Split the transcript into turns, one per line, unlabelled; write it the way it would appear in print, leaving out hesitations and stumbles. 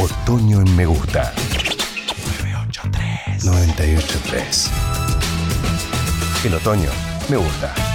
Otoño en Me Gusta. 983. El otoño me gusta.